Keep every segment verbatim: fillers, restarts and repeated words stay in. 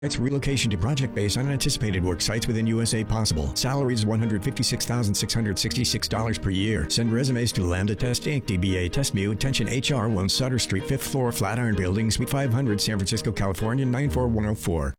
It's relocation to project-based unanticipated work sites within U S A possible. Salaries one hundred fifty-six thousand six hundred sixty-six dollars per year. Send resumes to Lambda Test Incorporated, D B A Test Mu, Attention H R, one Sutter Street, fifth floor, Flatiron Building, Suite five hundred, San Francisco, California, nine four one oh four.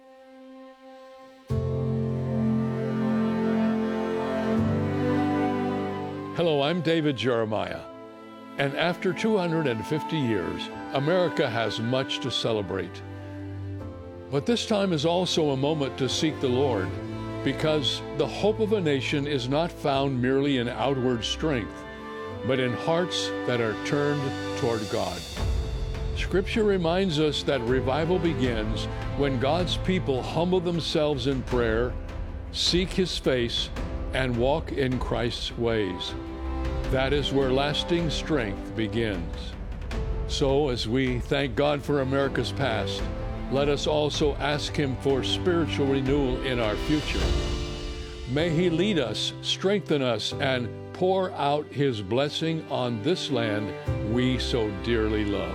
Hello, I'm David Jeremiah. And after two hundred fifty years, America has much to celebrate. But this time is also a moment to seek the Lord, because the hope of a nation is not found merely in outward strength, but in hearts that are turned toward God. Scripture reminds us that revival begins when God's people humble themselves in prayer, seek His face, and walk in Christ's ways. That is where lasting strength begins. So, as we thank God for America's past, let us also ask Him for spiritual renewal in our future. May He lead us, strengthen us, and pour out His blessing on this land we so dearly love.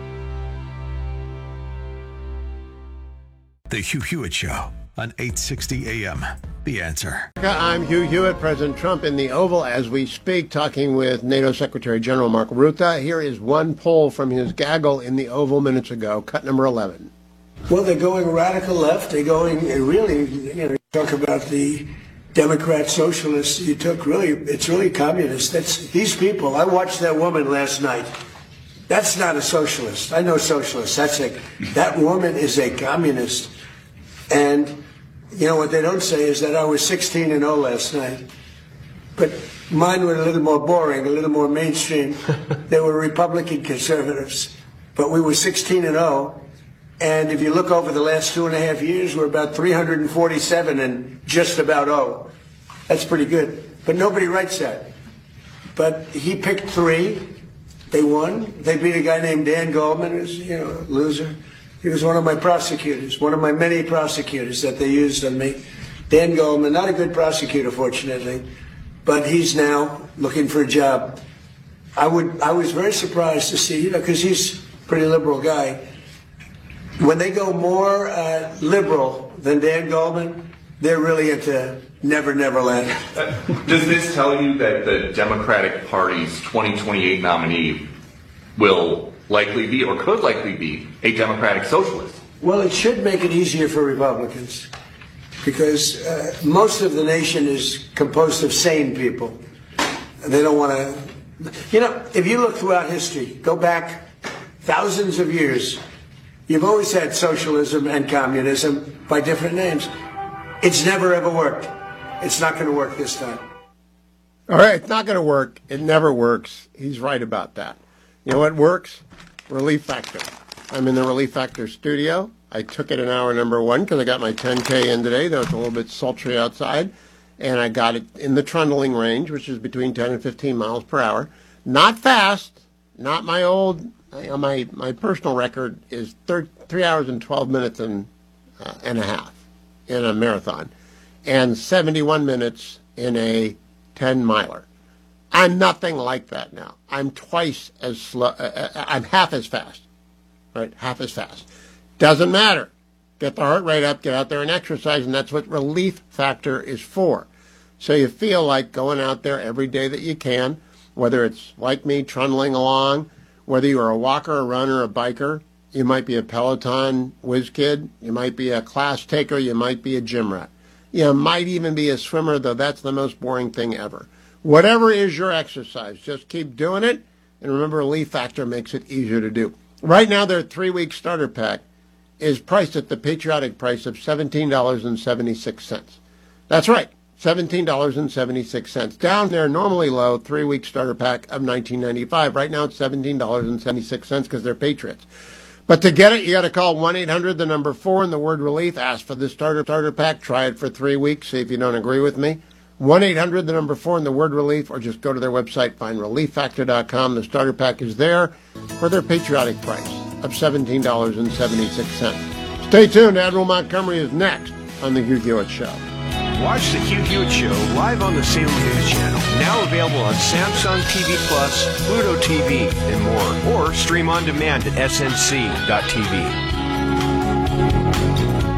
The Hugh Hewitt Show on eight sixty A M. The Answer. I'm Hugh Hewitt, President Trump in the Oval as we speak, talking with NATO Secretary General Mark Rutte. Here is one poll from his gaggle in the Oval minutes ago, cut number eleven. Well, they're going radical left. They're going, really, you know, talk about the Democrat socialists. You took really, it's really communist. That's these people. I watched that woman last night. That's not a socialist. I know socialists. That's a, that woman is a communist. And, you know, what they don't say is that I was sixteen and oh last night. But mine were a little more boring, a little more mainstream. They were Republican conservatives. But we were sixteen and oh. And if you look over the last two and a half years, we're about three hundred forty-seven and just about oh. That's pretty good. But nobody writes that. But he picked three. They won. They beat a guy named Dan Goldman, who's, you know, a loser. He was one of my prosecutors, one of my many prosecutors that they used on me. Dan Goldman, not a good prosecutor, fortunately, but he's now looking for a job. I would, I was very surprised to see, you know, because he's a pretty liberal guy. When they go more uh, liberal than Dan Goldman, they're really into Never Never Land. Does this tell you that the Democratic Party's twenty twenty-eight nominee will likely be, or could likely be, a Democratic socialist? Well, it should make it easier for Republicans, because uh, most of the nation is composed of sane people. They don't want to, you know, if you look throughout history, go back thousands of years, you've always had socialism and communism by different names. It's never ever worked. It's not going to work this time. All right, it's not going to work. It never works. He's right about that. You know what works? Relief Factor. I'm in the Relief Factor studio. I took it in hour number one because I got my ten K in today, though it's a little bit sultry outside. And I got it in the trundling range, which is between ten and fifteen miles per hour. Not fast. Not my old, you know, my, my personal record is thir- three hours and twelve minutes and, uh, and a half in a marathon. And seventy-one minutes in a ten miler. I'm nothing like that now. I'm twice as slow. Uh, I'm half as fast, right? Half as fast. Doesn't matter. Get the heart rate up, get out there and exercise, and that's what Relief Factor is for. So you feel like going out there every day that you can, whether it's like me, trundling along, whether you're a walker, a runner, a biker, you might be a Peloton whiz kid, you might be a class taker, you might be a gym rat. You might even be a swimmer, though that's the most boring thing ever. Whatever is your exercise, just keep doing it. And remember, Relief Factor makes it easier to do. Right now, their three-week starter pack is priced at the patriotic price of seventeen dollars and seventy-six cents. That's right, seventeen dollars and seventy-six cents. Down their normally low three-week starter pack of nineteen ninety-five. Right now, it's seventeen dollars and seventy-six cents because they're patriots. But to get it, you got to call one eight hundred, the number four, and the word relief. Ask for the starter starter pack. Try it for three weeks. See if you don't agree with me. one eight hundred, the number four, and the word relief, or just go to their website, find relief factor dot com. The starter pack is there for their patriotic price of seventeen dollars and seventy-six cents. Stay tuned. Admiral Montgomery is next on The Hugh Hewitt Show. Watch The Hugh Hewitt Show live on the Salem News Channel. Now available on Samsung T V Plus, Pluto T V, and more. Or stream on demand at S N C dot T V.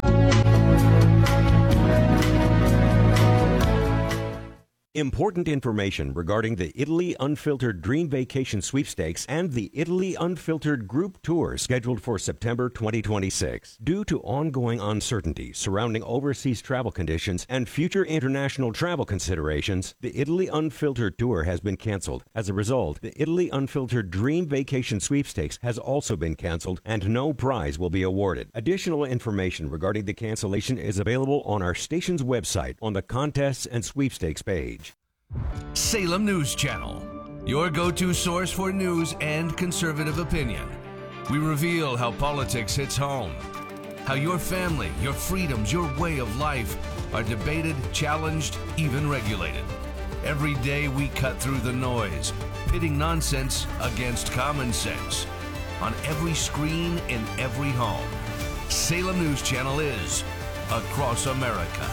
Important information regarding the Italy Unfiltered Dream Vacation Sweepstakes and the Italy Unfiltered Group Tour scheduled for September twenty twenty-six. Due to ongoing uncertainty surrounding overseas travel conditions and future international travel considerations, the Italy Unfiltered Tour has been canceled. As a result, the Italy Unfiltered Dream Vacation Sweepstakes has also been canceled and no prize will be awarded. Additional information regarding the cancellation is available on our station's website on the Contests and Sweepstakes page. Salem News Channel, your go-to source for news and conservative opinion. We reveal how politics hits home, how your family, your freedoms, your way of life are debated, challenged, even regulated. Every day we cut through the noise, pitting nonsense against common sense. On every screen, in every home, Salem News Channel is across America.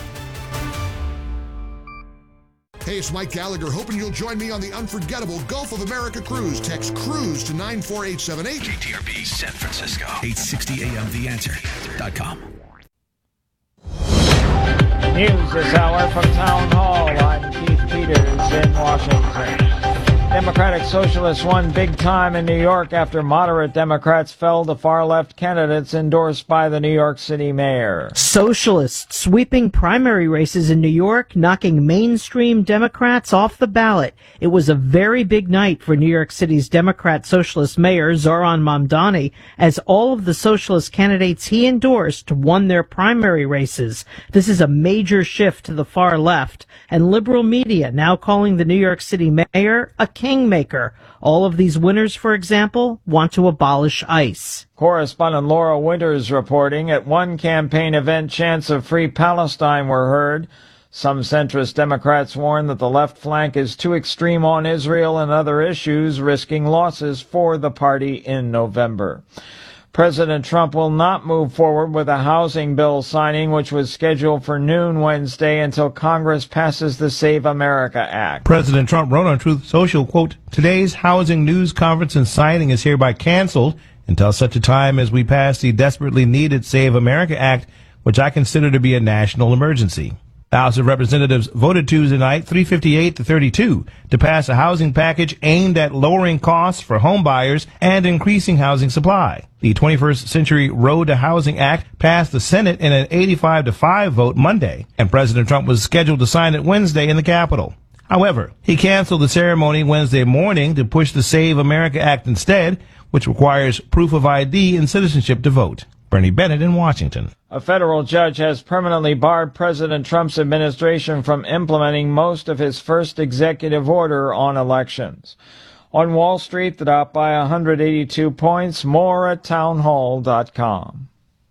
Hey, it's Mike Gallagher, hoping you'll join me on the unforgettable Gulf of America cruise. Text CRUISE to nine four eight seven eight. K T R B San Francisco, eight sixty A M the answer dot com. News this hour from Town Hall. I'm Keith Peters in Washington. Democratic Socialists won big time in New York after moderate Democrats fell to far-left candidates endorsed by the New York City mayor. Socialists sweeping primary races in New York, knocking mainstream Democrats off the ballot. It was a very big night for New York City's Democrat Socialist mayor, Zohran Mamdani, as all of the socialist candidates he endorsed won their primary races. This is a major shift to the far left, and liberal media now calling the New York City mayor a kingmaker. All of these winners, for example, want to abolish ICE. Correspondent Laura Winters reporting at one campaign event, chants of free Palestine were heard. Some centrist Democrats warn that the left flank is too extreme on Israel and other issues, risking losses for the party in November. President Trump will not move forward with a housing bill signing, which was scheduled for noon Wednesday, until Congress passes the Save America Act. President Trump wrote on Truth Social, quote, "Today's housing news conference and signing is hereby canceled until such a time as we pass the desperately needed Save America Act, which I consider to be a national emergency." The House of Representatives voted Tuesday night three fifty-eight to thirty-two to pass a housing package aimed at lowering costs for home buyers and increasing housing supply. The twenty-first Century Road to Housing Act passed the Senate in an eighty-five to five vote Monday, and President Trump was scheduled to sign it Wednesday in the Capitol. However, he canceled the ceremony Wednesday morning to push the Save America Act instead, which requires proof of I D and citizenship to vote. Bernie Bennett in Washington. A federal judge has permanently barred President Trump's administration from implementing most of his first executive order on elections. On Wall Street, the Dow by one hundred eighty-two points. More at townhall dot com.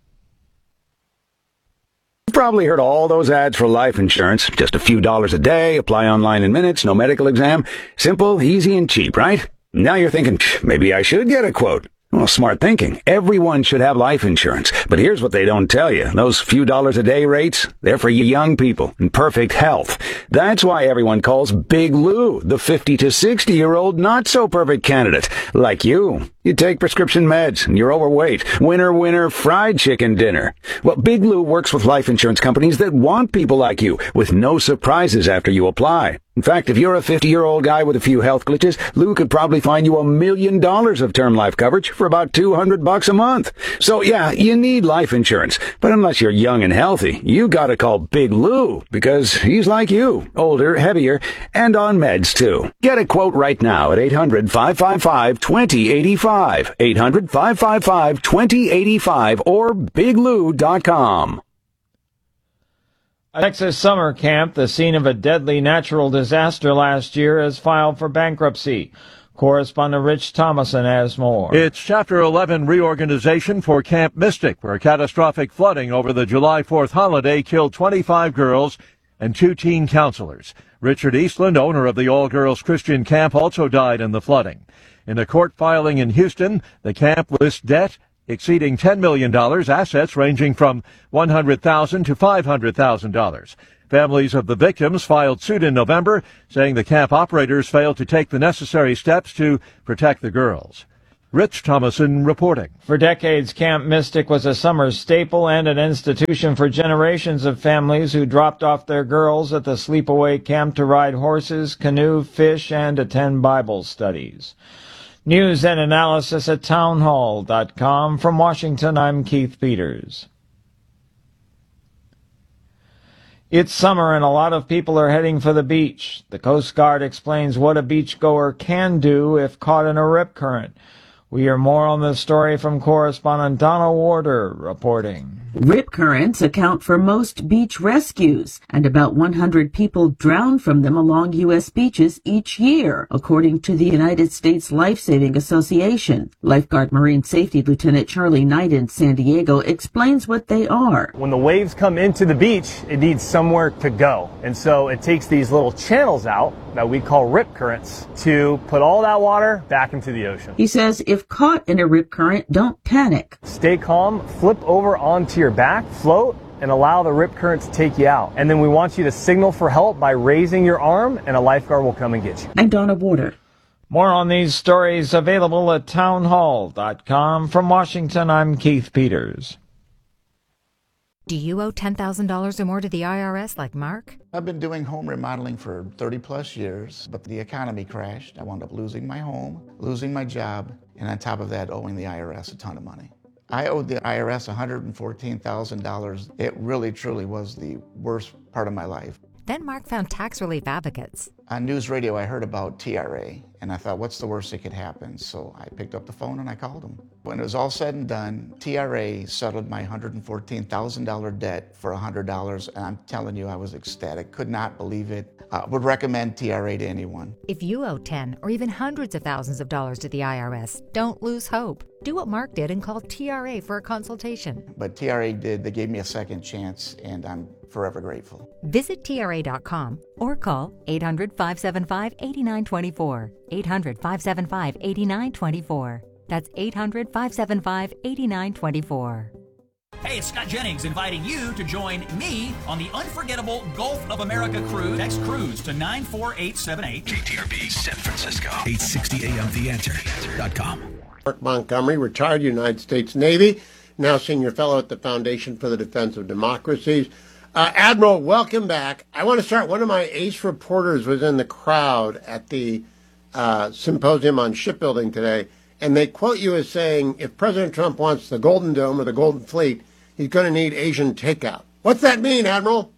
You've probably heard all those ads for life insurance. Just a few dollars a day, apply online in minutes, no medical exam. Simple, easy, and cheap, right? Now you're thinking, maybe I should get a quote. Well, smart thinking. Everyone should have life insurance. But here's what they don't tell you. Those few dollars a day rates, they're for young people in perfect health. That's why everyone calls Big Lou the fifty to sixty year old not so perfect candidate. Like you. You take prescription meds and you're overweight. Winner, winner, fried chicken dinner. Well, Big Lou works with life insurance companies that want people like you with no surprises after you apply. In fact, if you're a fifty-year-old guy with a few health glitches, Lou could probably find you a million dollars of term life coverage for about two hundred bucks a month. So yeah, you need life insurance. But unless you're young and healthy, you gotta call Big Lou because he's like you, older, heavier, and on meds too. Get a quote right now at eight hundred, five five five, two zero eight five, eight hundred, five five five, two zero eight five, or big lou dot com. A Texas summer camp, the scene of a deadly natural disaster last year, has filed for bankruptcy. Correspondent Rich Thomason has more. It's Chapter eleven reorganization for Camp Mystic, where catastrophic flooding over the July fourth holiday killed twenty-five girls and two teen counselors. Richard Eastland, owner of the all-girls Christian camp, also died in the flooding. In a court filing in Houston, the camp lists debt exceeding ten million dollars, assets ranging from one hundred thousand dollars to five hundred thousand dollars. Families of the victims filed suit in November, saying the camp operators failed to take the necessary steps to protect the girls. Rich Thomason reporting. For decades, Camp Mystic was a summer staple and an institution for generations of families who dropped off their girls at the sleepaway camp to ride horses, canoe, fish, and attend Bible studies. News and analysis at townhall dot com. From Washington, I'm Keith Peters. It's summer and a lot of people are heading for the beach. The Coast Guard explains what a beachgoer can do if caught in a rip current. We hear more on this story from correspondent Donna Warder reporting. Rip currents account for most beach rescues, and about one hundred people drown from them along U S beaches each year, according to the United States Life-Saving Association. Lifeguard Marine Safety Lieutenant Charlie Knight in San Diego explains what they are. When the waves come into the beach, it needs somewhere to go. And so it takes these little channels out that we call rip currents to put all that water back into the ocean. He says if caught in a rip current, don't panic. Stay calm, flip over onto your back, float, and allow the rip current to take you out. And then we want you to signal for help by raising your arm, and a lifeguard will come and get you. I'm Donna Warder. More on these stories available at townhall dot com. From Washington, I'm Keith Peters. Do you owe ten thousand dollars or more to the I R S like Mark? I've been doing home remodeling for thirty plus years, but the economy crashed. I wound up losing my home, losing my job, and on top of that, owing the I R S a ton of money. I owed the I R S one hundred fourteen thousand dollars. It really, truly was the worst part of my life. Then Mark found tax relief advocates. On news radio, I heard about T R A, and I thought, what's the worst that could happen? So I picked up the phone and I called them. When it was all said and done, T R A settled my one hundred fourteen thousand dollars debt for one hundred dollars, and I'm telling you, I was ecstatic, could not believe it. Uh, would recommend T R A to anyone. If you owe ten or even hundreds of thousands of dollars to the I R S, don't lose hope. Do what Mark did and call T R A for a consultation. But T R A did, they gave me a second chance, and I'm forever grateful. Visit T R A dot com or call eight hundred, five seven five, eight nine two four. eight hundred, five seven five, eight nine two four. That's eight hundred, five seven five, eight nine two four. Hey, it's Scott Jennings inviting you to join me on the unforgettable Gulf of America cruise. Text cruise to nine four eight seven eight. K T R B San Francisco, eight sixty A M the answer dot com. Mark Montgomery, retired United States Navy, now senior fellow at the Foundation for the Defense of Democracies. Uh, Admiral, welcome back. I want to start. One of my ace reporters was in the crowd at the uh, symposium on shipbuilding today, and they quote you as saying, if President Trump wants the Golden Dome or the Golden Fleet, he's going to need Asian takeout. What's that mean, Admiral?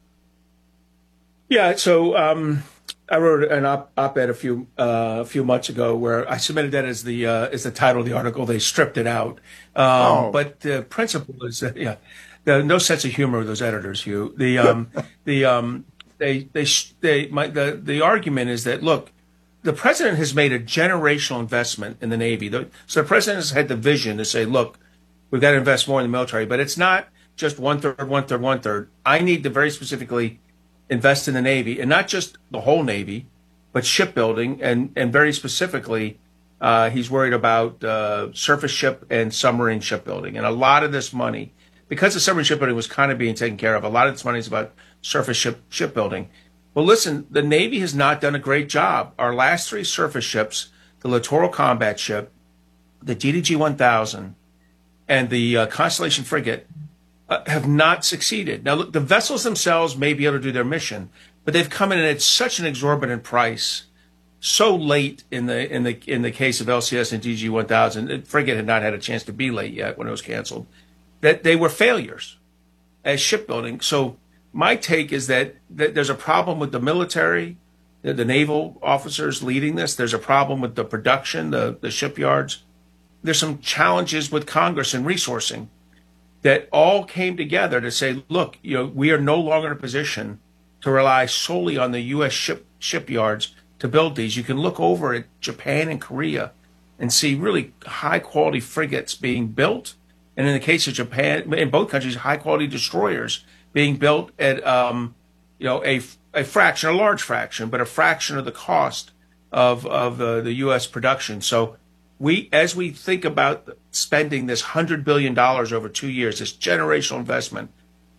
Yeah, so um, I wrote an op- op-ed a few uh, a few months ago where I submitted that as the uh, as the title of the article. They stripped it out, um, Oh. but the principle is that yeah, the, no sense of humor with those editors. Hugh, the um, the um, they they sh- they my the the argument is that look, the president has made a generational investment in the Navy. The, so the president has had the vision to say, look, we've got to invest more in the military, but it's not just one third, one third, one third. I need to very specifically invest in the Navy, and not just the whole Navy, but shipbuilding, and, and very specifically, uh, he's worried about uh, surface ship and submarine shipbuilding. And a lot of this money, because the submarine shipbuilding was kind of being taken care of, a lot of this money is about surface ship shipbuilding. Well, listen, the Navy has not done a great job. Our last three surface ships, the Littoral Combat Ship, the D D G one thousand, and the uh, Constellation Frigate, uh, have not succeeded. Now, look, the vessels themselves may be able to do their mission, but they've come in at such an exorbitant price, so late in the in the in the case of L C S and D D G one thousand. Frigate had not had a chance to be late yet when it was canceled. That they were failures as shipbuilding. So my take is that, that there's a problem with the military, the, the naval officers leading this. There's a problem with the production, the, the shipyards. There's some challenges with Congress and resourcing that all came together to say, look, you know, we are no longer in a position to rely solely on the U S ship, shipyards to build these. You can look over at Japan and Korea and see really high quality frigates being built. And in the case of Japan, in both countries, high quality destroyers being built at, um, you know, a, a fraction, a large fraction, but a fraction of the cost of, of uh, the U S production. So we, as we think about spending this one hundred billion dollars over two years, this generational investment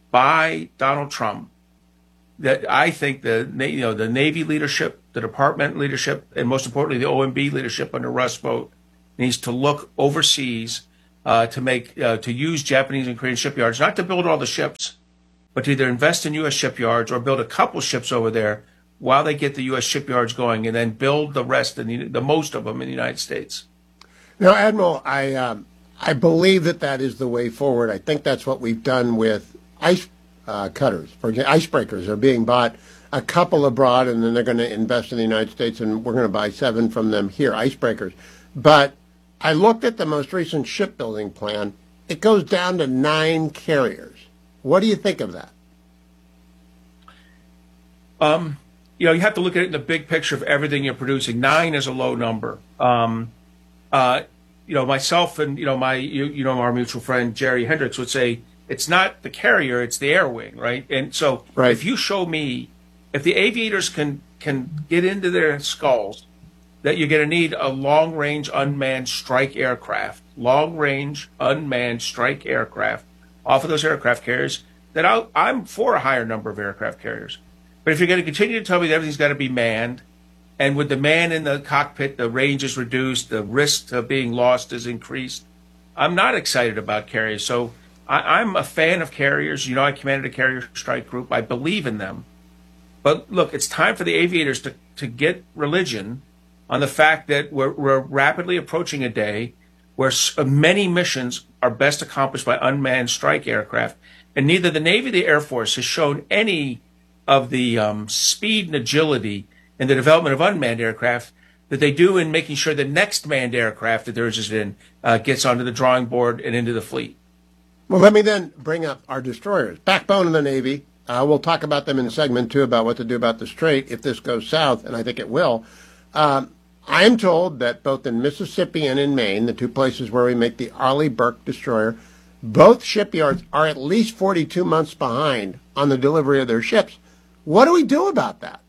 by Donald Trump, that I think the, you know, the Navy leadership, the department leadership, and most importantly, the O M B leadership under Russ Vought needs to look overseas uh, to make uh, to use Japanese and Korean shipyards, not to build all the ships, but to either invest in U S shipyards or build a couple ships over there while they get the U S shipyards going, and then build the rest, in the, the most of them in the United States. Now, Admiral, I um, I believe that that is the way forward. I think that's what we've done with ice uh, cutters. For example, icebreakers are being bought, a couple abroad, and then they're going to invest in the United States, and we're going to buy seven from them here, icebreakers. But I looked at the most recent shipbuilding plan. It goes down to nine carriers. What do you think of that? Um, you know, you have to look at it in the big picture of everything you're producing. Nine is a low number. Um, uh, you know, myself and, you know, my, you, you know, our mutual friend, Jerry Hendricks, would say it's not the carrier, it's the air wing, right? And so right. if you show me, if the aviators can, can get into their skulls that you're going to need a long-range unmanned strike aircraft, long-range unmanned strike aircraft off of those aircraft carriers, then I'll, I'm for a higher number of aircraft carriers. But if you're going to continue to tell me that everything's got to be manned, and with the man in the cockpit, the range is reduced, the risk of being lost is increased, I'm not excited about carriers. So I, I'm a fan of carriers. You know, I commanded a carrier strike group. I believe in them. But look, it's time for the aviators to, to get religion on the fact that we're, we're rapidly approaching a day where many missions are best accomplished by unmanned strike aircraft. And neither the Navy or the Air Force has shown any of the um, speed and agility in the development of unmanned aircraft that they do in making sure the next manned aircraft that they're interested in uh, gets onto the drawing board and into the fleet. Well, let me then bring up our destroyers, backbone of the Navy. Uh, we'll talk about them in segment two about what to do about the Strait if this goes south, and I think it will. Um, I am told that both in Mississippi and in Maine, the two places where we make the Arleigh Burke destroyer, both shipyards are at least forty-two months behind on the delivery of their ships. What do we do about that?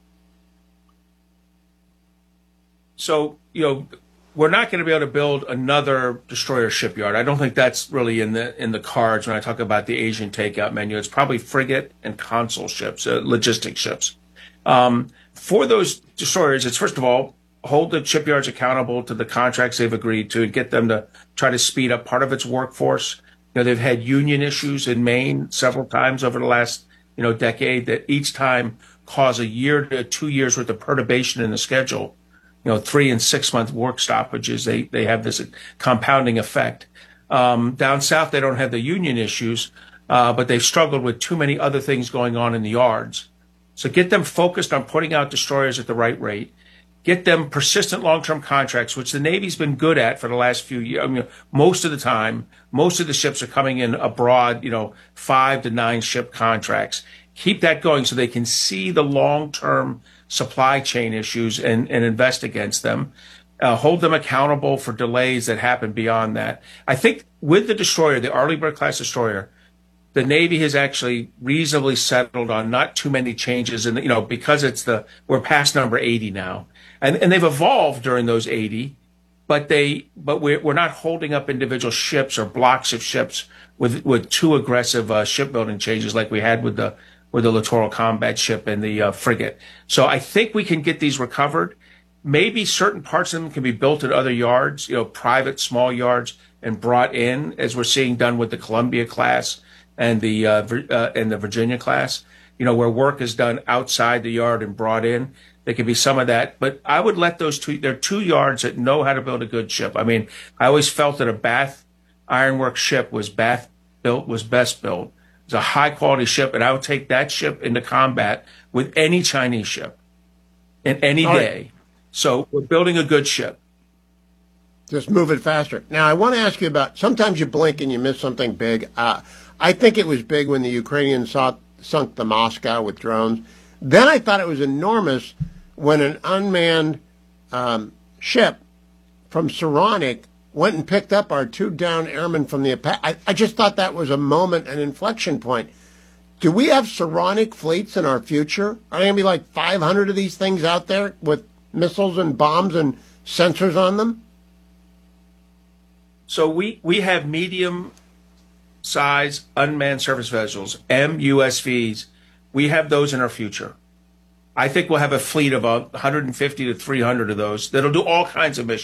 So, you know, we're not going to be able to build another destroyer shipyard. I don't think that's really in the in the cards when I talk about the Asian takeout menu. It's probably frigate and console ships, uh, logistic ships. Um, for those destroyers, it's first of all, hold the shipyards accountable to the contracts they've agreed to and get them to try to speed up part of its workforce. You know, they've had union issues in Maine several times over the last, you know, decade that each time cause a year to two years worth of perturbation in the schedule. You know, three and six month work stoppages, they, they have this compounding effect. Um, down south, they don't have the union issues, uh, but they've struggled with too many other things going on in the yards. So get them focused on putting out destroyers at the right rate. Get them persistent long-term contracts, which the Navy's been good at for the last few years. I mean, most of the time, most of the ships are coming in abroad, you know, five to nine ship contracts. Keep that going so they can see the long-term supply chain issues and, and invest against them. Uh, hold them accountable for delays that happen beyond that. I think with the destroyer, the Arleigh Burke class destroyer, the Navy has actually reasonably settled on not too many changes, and you know, because it's the we're past number eighty now, and and they've evolved during those eighty, but they but we're we're not holding up individual ships or blocks of ships with with too aggressive uh, shipbuilding changes like we had with the with the littoral combat ship and the uh, frigate. So I think we can get these recovered. Maybe certain parts of them can be built at other yards, you know, private small yards, and brought in, as we're seeing done with the Columbia class and the uh, uh, and the Virginia class, you know, where work is done outside the yard and brought in. There could be some of that, but I would let those two, there are two yards that know how to build a good ship. I mean, I always felt that a Bath Ironworks ship was Bath built, was best built. It's a high quality ship, and I would take that ship into combat with any Chinese ship in any All day. right. So we're building a good ship. Just move it faster. Now, I want to ask you about, sometimes you blink and you miss something big. Uh, I think it was big when the Ukrainians saw, sunk the Moscow with drones. Then I thought it was enormous when an unmanned um, ship from Saronic went and picked up our two downed airmen from the Apache. I, I just thought that was a moment, an inflection point. Do we have Saronic fleets in our future? Are there going to be like five hundred of these things out there with missiles and bombs and sensors on them? So we, we have medium-size unmanned surface vessels, M U S Vs. We have those in our future. I think we'll have a fleet of one hundred fifty to three hundred of those that'll do all kinds of missions.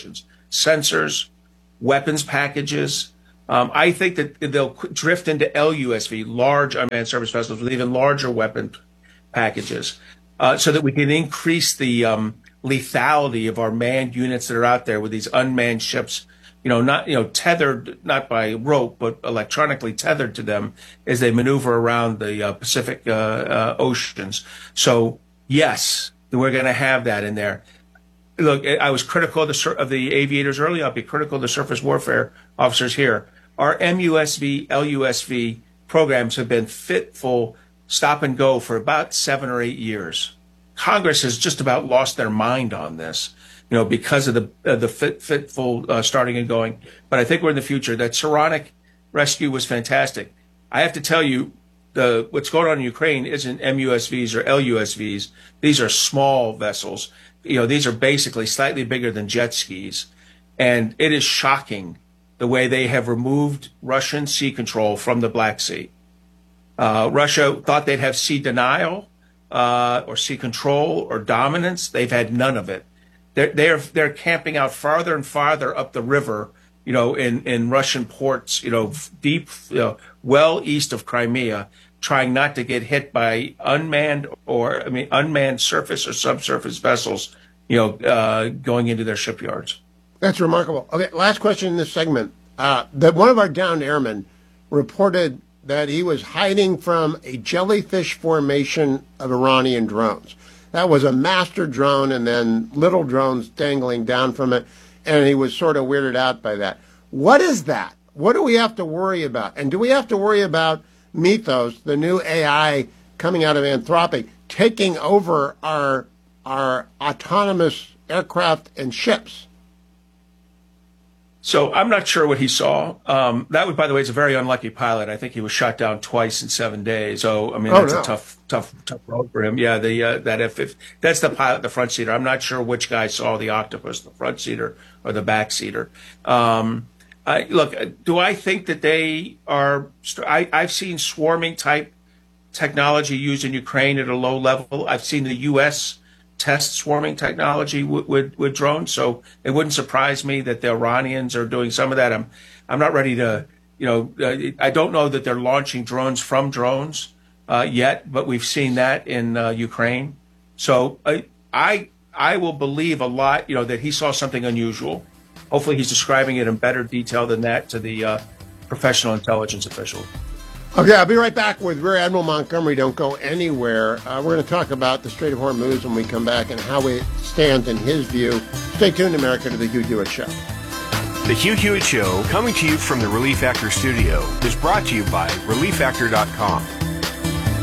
sensors, weapons packages. Um, I think that they'll drift into L U S V, large unmanned surface vessels with even larger weapon packages, uh, so that we can increase the um, lethality of our manned units that are out there with these unmanned ships, you know, not, you know, tethered, not by rope, but electronically tethered to them as they maneuver around the uh, Pacific uh, uh, oceans. So, yes, we're going to have that in there. Look, I was critical of the, of the aviators earlier. I'll be critical of the surface warfare officers here. Our M U S V, L U S V programs have been fitful stop and go for about seven or eight years. Congress has just about lost their mind on this, you know, because of the uh, the fit, fitful uh, starting and going. But I think we're in the future. That Saronic rescue was fantastic. I have to tell you, the what's going on in Ukraine isn't M U S Vs or L U S Vs. These are small vessels. You know, these are basically slightly bigger than jet skis. And it is shocking the way they have removed Russian sea control from the Black Sea. Uh, Russia thought they'd have sea denial uh, or sea control or dominance. They've had none of it. They're, they're, they're camping out farther and farther up the river, you know, in, in Russian ports, you know, deep, you know, well east of Crimea, trying not to get hit by unmanned or, I mean, unmanned surface or subsurface vessels, you know, uh, going into their shipyards. That's remarkable. Okay, last question in this segment. Uh, that one of our downed airmen reported that he was hiding from a jellyfish formation of Iranian drones. That was a master drone and then little drones dangling down from it, and he was sort of weirded out by that. What is that? What do we have to worry about? And do we have to worry about Mythos, the new A I coming out of Anthropic, taking over our our autonomous aircraft and ships? So I'm not sure what he saw. Um, that was, by the way, is a very unlucky pilot. I think he was shot down twice in seven days. So, I mean, Oh, that's no. a tough, tough, tough road for him. Yeah, the uh, that F fifty, that's the pilot, the front seater. I'm not sure which guy saw the octopus, the front seater or the back seater. Um, I, look, do I think that they are? I, I've seen swarming type technology used in Ukraine at a low level. I've seen the U S test swarming technology with, with, with drones. So it wouldn't surprise me that the Iranians are doing some of that. I'm, I'm not ready to, you know, uh, I don't know that they're launching drones from drones uh, yet, but we've seen that in uh, Ukraine. So I, I, I will believe a lot, you know, that he saw something unusual. Hopefully he's describing it in better detail than that to the uh, professional intelligence official. Okay, I'll be right back with Rear Admiral Montgomery. Don't go anywhere. Uh, we're going to talk about the Strait of Hormuz when we come back and how it stands in his view. Stay tuned, America, to the Hugh Hewitt Show. The Hugh Hewitt Show, coming to you from the Relief Factor studio, is brought to you by relief factor dot com.